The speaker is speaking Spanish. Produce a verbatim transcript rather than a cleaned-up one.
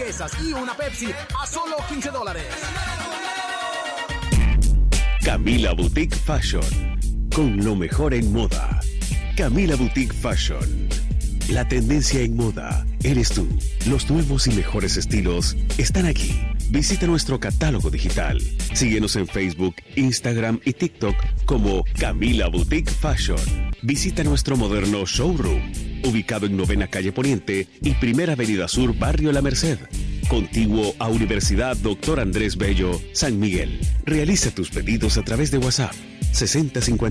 cervezas y una Pepsi a solo quince dólares. Camila Boutique Fashion, con lo mejor en moda. Camila Boutique Fashion. La tendencia en moda eres tú. Los nuevos y mejores estilos están aquí. Visita nuestro catálogo digital. Síguenos en Facebook, Instagram y TikTok como Camila Boutique Fashion. Visita nuestro moderno showroom, ubicado en Novena Calle Poniente y Primera Avenida Sur, Barrio La Merced, contiguo a Universidad Doctor Andrés Bello, San Miguel. Realiza tus pedidos a través de WhatsApp sesenta cincuenta.